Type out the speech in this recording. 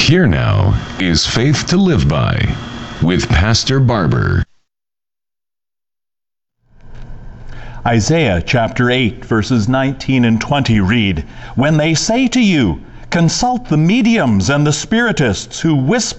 Here now is Faith to Live By with Pastor Barber. Isaiah chapter 8, verses 19 and 20 read, "When they say to you, consult the mediums and the spiritists who whisper